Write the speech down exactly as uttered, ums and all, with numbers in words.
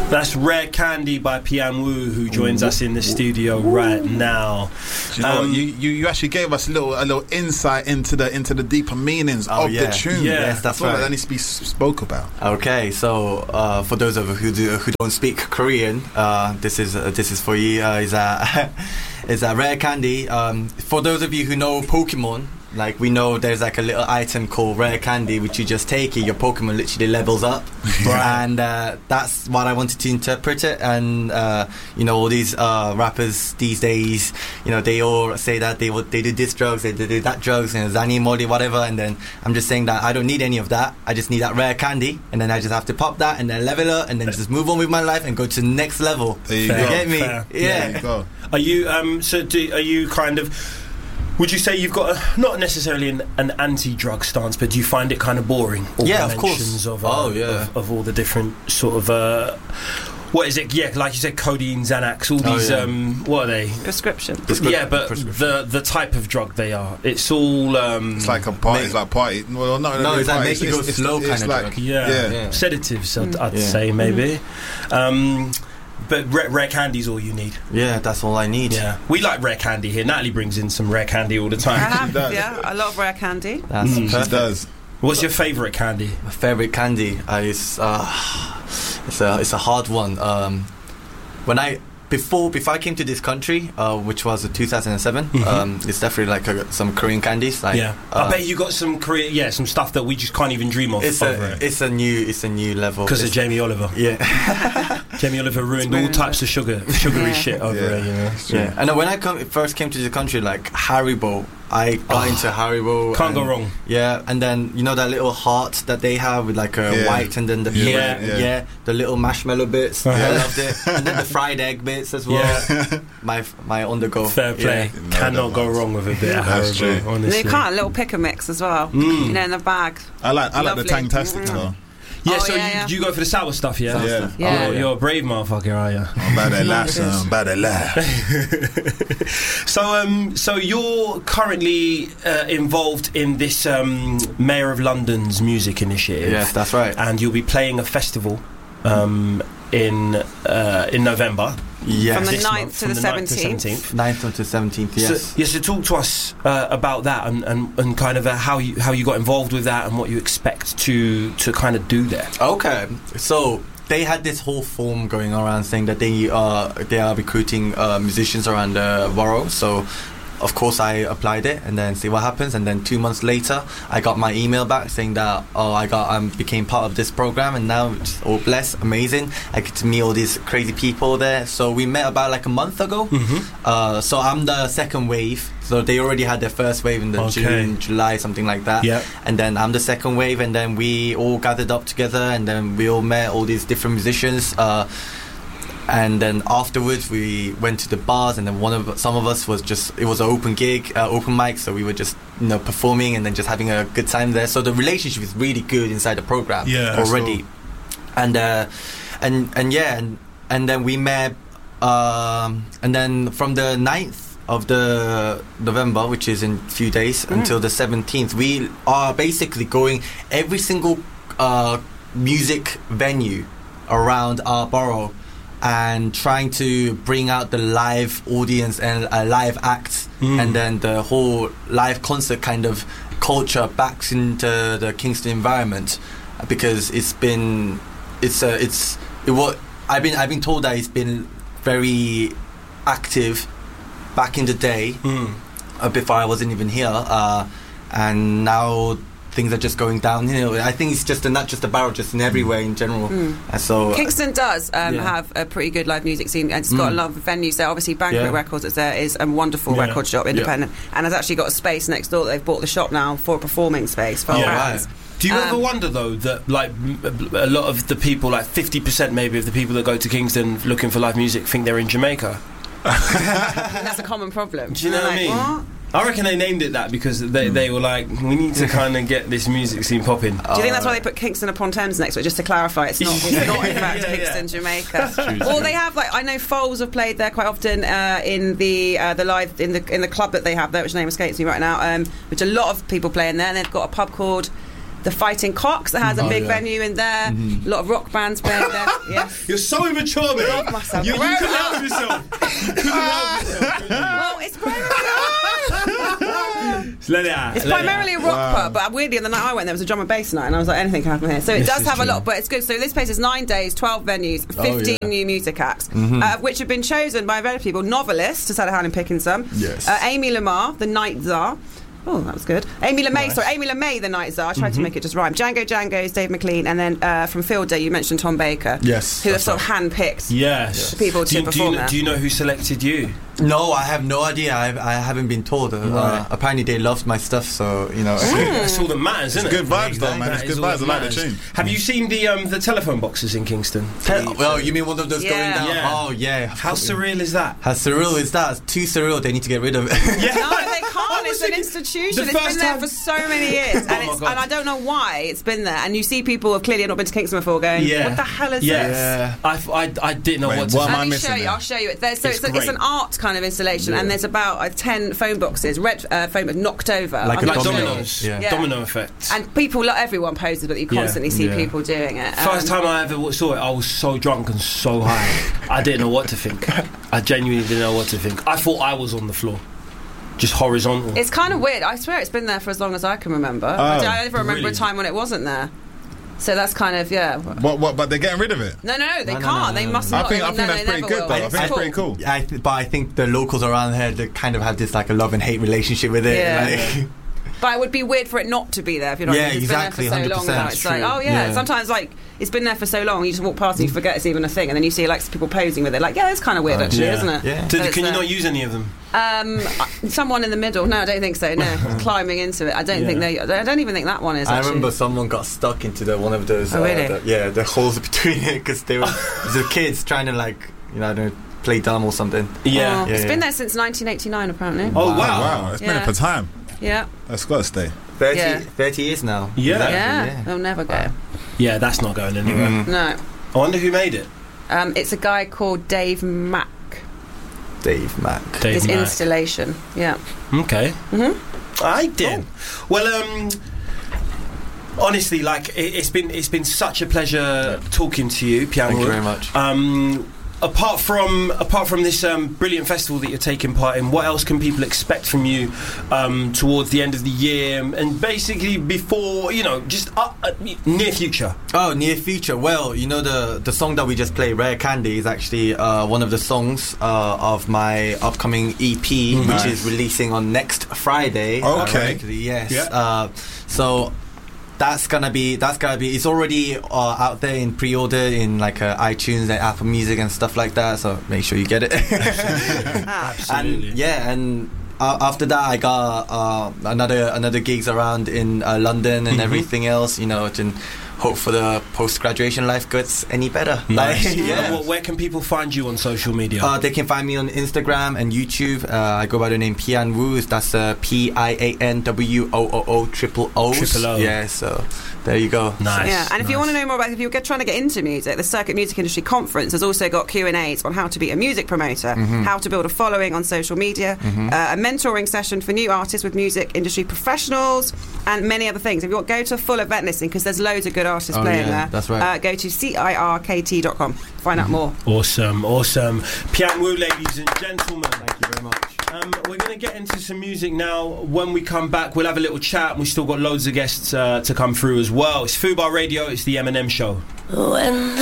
That's Rare Candy by Pian Wu, who joins us in the studio right now. Do you know um, what? You, you you actually gave us a little a little insight into the into the deeper meanings oh, of yeah. the tune. Yeah, yes, that's right. That needs to be spoke about. Okay, so uh, for those of you who do, who don't speak Korean, uh, this is uh, this is for you. Uh, is a is a Rare Candy. Um, for those of you who know Pokemon. Like, we know there's like a little item called Rare Candy, which you just take it, your Pokemon literally levels up. Right. And uh, that's what I wanted to interpret it. And, uh, you know, all these uh, rappers these days, you know, they all say that they they do this drugs, they do that drugs, and Zani, Molly, whatever. And then I'm just saying that I don't need any of that. I just need that Rare Candy. And then I just have to pop that and then level up and then just move on with my life and go to the next level. There you Fair. go. You get me? Fair. Yeah. There you go. Are you, um, so do, are you kind of... Would you say you've got a, not necessarily an, an anti-drug stance, but do you find it kind of boring? All yeah, the of course. Of, uh, oh, yeah. Of, of all the different sort of, uh, what is it? Yeah, like you said, codeine, Xanax, all these. Oh, yeah. um, what are they? Prescription. Prescri- yeah, but the the type of drug they are, it's all. Um, it's like a party. It's like party. Well, no, no, no it's like make you go it's, slow it's, kind it's of like, drug. Yeah, yeah. yeah. sedatives. I'd, Mm. I'd yeah. say maybe. Mm. Um, But rare, rare candy's all you need. Yeah, that's all I need. Yeah, we like Rare Candy here. Natalie brings in some Rare Candy all the I time. have, does. yeah, I love Rare Candy. That's Mm. perfect. She does. What's your favourite candy? My favorite candy uh, is uh, it's a it's a hard one. Um, when I before before I came to this country, uh, which was uh, two thousand seven, Mhm. um, it's definitely like a, some Korean candies. Like, yeah, uh, I bet you got some Korean. Yeah, some stuff that we just can't even dream of. It's over a it. it's a new it's a new level Because of It's- Jamie Oliver. Yeah, Jamie Oliver ruined It's all ruined types it. of sugar, sugary Yeah. shit over Yeah. it. You know? yeah. And then when I come, first came to the country, like Haribo, I got Oh, into Haribo. Can't and, go wrong. Yeah, and then you know that little heart that they have with like a Yeah. white and then the Yeah, yeah, yeah. yeah, the little marshmallow bits. Uh-huh. I loved it, and then the fried egg bits as well. Yeah. my my on the go. Fair play. Yeah. Cannot No, go no. wrong with a bit of That's Haribo. true. And Honestly. you can't, a little pick and mix as well. Mm. You know, in the bag. I like I like the Lovely. Tangtastic Mm. though. Yeah, Oh, so yeah, you, yeah. you go for the sour stuff, yeah? Yeah. Yeah. Oh, yeah. you're a brave motherfucker, are you? I'm about that laugh, son. Yes. I'm about that laugh. So, um, so you're currently uh, involved in this um, Mayor of London's music initiative. Yes, that's right. And you'll be playing a festival um, in uh, in November. Yes. From the This ninth month, to from the ninth seventeenth. ninth until seventeenth, yes. So, yes, so talk to us uh, about that and, and, and kind of uh, how you how you got involved with that and what you expect to to kind of do there. Okay, so they had this whole form going around saying that they are they are recruiting uh, musicians around the borough. So of course I applied it and then see what happens. And then two months later, I got my email back saying that oh I got um, became part of this program, and now it's all blessed, amazing. I get to meet all these crazy people there. So we met about like a month ago. Mm-hmm. Uh, so I'm the second wave. So they already had their first wave in the Okay. June, July, something like that. Yeah. And then I'm the second wave, and then we all gathered up together, and then we all met all these different musicians. Uh, and then afterwards, we went to the bars, and then one of some of us was just it was an open gig, uh, open mic, so we were just you know performing and then just having a good time there. So the relationship is really good inside the program Yeah, that's already. And uh, and and yeah, and and then we met, um, and then from the ninth of the November, which is in a few days, Mm. until the seventeenth, we are basically going every single uh, music venue around our borough and trying to bring out the live audience and uh, live acts, Mm. and then the whole live concert kind of culture back into the Kingston environment, because it's been it's uh, it's it what I've been I've been told that it's been very active back in the day, Mm. uh, before I wasn't even here, uh, and now things are just going downhill. I think it's just a, not just a barrel, just in everywhere in general. Mm. And so Kingston does um, Yeah. have a pretty good live music scene, and it's got Mm. a lot of venues there. Obviously, Banquet Yeah. Records is there is a wonderful Yeah. record shop, independent, and has actually got a space next door that they've bought the shop now for a performing space for Yeah. bands. Right. Do you Um, ever wonder though that like m- a lot of the people, like fifty percent maybe of the people that go to Kingston looking for live music, think they're in Jamaica? I think that's a common problem. Do you know They're what I mean? like, what? I reckon they named it that because they, they were like, we need to kind of get this music scene popping. Do you think that's why they put Kingston upon Thames next to it? Just to clarify, it's not, it's Yeah. not in fact Yeah, yeah. Kingston, Jamaica. true, it's Well, true. they have like I know Foles have played there quite often uh, in the uh, the live in the in the club that they have there, which name escapes me right now. Um, which a lot of people play in there, and they've got a pub called the Fighting Cocks that has a Oh, big yeah. venue in there. A lot of rock bands playing there. Yeah. You're so immature, man. Love myself. You, you couldn't help yourself. You couldn't help yourself. Well, it's primarily, Let it out. it's let it primarily a out. rock pub, but weirdly, the night I went, there was a drum and bass night, and I was like, anything can happen here. So it This does is have a true. lot, but it's good. So this place is nine days, twelve venues, fifteen yeah. new music acts, uh, which have been chosen by various people. Novelists, just had a hand in picking some. Yes. Uh, Amy Lamar, the Night Czar. Oh, that was good. Amy LeMay, Nice. sorry, Amy LeMay, the Night Czar. I tried to make it just rhyme. Django Django's, Dave McLean, and then uh, from Field Day, you mentioned Tom Baker. Yes, Who have that's sort of handpicked Yes. people to do, you, do, you perform know, there. do you know who selected you? No, I have no idea. I, I haven't been told. Uh, Right. apparently, they loved my stuff, so you know. That's all that matters, isn't It's it? good vibes, though, man. That It's is good all vibes. that I like the matters. tune. Have you seen the um, the telephone boxes in Kingston? Tell- well, you mean one of those Yeah. going down? Yeah. Oh, yeah. How surreal is that? How surreal is that? It's too surreal. They need to get rid of it. Yeah. No, they can't. I was It's an thinking- institution. the It's first been there time- for so many years, and, my it's, God. and I don't know why it's been there. And you see people who have clearly not been to Kingston before, going, Yeah. "What the hell is Yes. this?" Yeah. I, f- I, I didn't know Wait, what to what am think. I Let me missing show you. then? I'll show you it. There's, so It's it's, a, it's great. an art kind of installation, and there's about uh, ten phone boxes, red uh, phone boxes knocked over, Like I'm a Like not sure. domino. dominoes. Yeah. Yeah. Domino effect. And people, like everyone poses, but you Yeah. constantly see Yeah. people doing it. First Um, time I ever saw it, I was so drunk and so high. I didn't know what to think. I genuinely didn't know what to think. I thought I was on the floor. Just horizontal. It's kind of weird. I swear it's been there for as long as I can remember. I, Oh, don't, I never remember really? a time when it wasn't there. So that's kind of, yeah. What? What? But they're getting rid of it. No, no, no, they No, no, can't. no, they no, must no. I not. think. I no, think no, that's they pretty never good, will. though. I It's think it's cool. pretty cool. I th- but I think the locals around here, they kind of have this like a love and hate relationship with it. Yeah. Like, But it would be weird for it not to be there if you're not. Yeah, it's exactly, been there for so long one hundred percent. now. It's like, True. oh yeah. Yeah. Sometimes like it's been there for so long, you just walk past and you forget it's even a thing, and then you see like people posing with it. Like, yeah, it's kind of weird actually, yeah. isn't it? Yeah. Did- But it's can you there. not use any of them? Um, someone in the middle. No, I don't think so. No, climbing into it. I don't Yeah. think they. I don't even think that one is. I Actually. remember someone got stuck into the one of those. Oh, really? the, yeah, the holes between it because they were the kids trying to like you know I don't know, play dumb or something. Yeah. Oh, Yeah, it's yeah. been there since nineteen eighty-nine, apparently. Oh, Wow. wow. Wow. It's been Yeah. there for time. Yeah, That's got to stay. thirty, Yeah. thirty years now. Yeah. Exactly, yeah, they'll never go. Yeah, that's not going anywhere. Mhm. No, I wonder who made it. um, it's a guy called Dave Mack. Dave Mack. Dave His Mack. installation. Yeah. Okay. Mhm. I did. Well, um, honestly, like it, it's been it's been such a pleasure talking to you, Piano. Thank you very much. Um, apart from apart from this um, brilliant festival that you're taking part in, what else can people expect from you um, towards the end of the year and basically before you know just uh, uh, near future? Oh, near future. Well, you know the the song that we just played, Rare Candy, is actually uh, one of the songs uh, of my upcoming E P, Nice. which is releasing on next Friday. Okay. ironically, yes. Yeah. Uh, so that's gonna be that's gonna be. It's already uh, out there in pre-order in like uh, iTunes and Apple Music and stuff like that. So make sure you get it. Ah. Absolutely. And yeah, and uh, after that, I got uh, another another gigs around in uh, London and Mhm. everything else. You know, to hope for the post graduation life gets any better. Nice. Like, yeah. And what- where can people find you on social media? Uh, they can find me on Instagram and YouTube. Uh, I go by the name Pian Wu. That's uh, P I A N W O O O triple O. Triple O. Yeah, so there you go. Nice. Yeah, and if you nice. want to know more about if you're get- trying to get into music, the Circuit Music Industry Conference has also got Q and A's on how to be a music promoter, Mm-hmm. how to build a following on social media, uh, a mentoring session for new artists with music industry professionals, and many other things. If you want, go to a full event listing because there's loads of good artists Oh, playing yeah, there. that's right. Uh, go to C I R K T dot com. Find out more. Awesome, awesome. Pian Wu, ladies and gentlemen. Thank you very much. Um, we're going to get into some music now. When we come back, we'll have a little chat. We've still got loads of guests uh, to come through as well. It's Fubar Radio. It's the M and M Show. When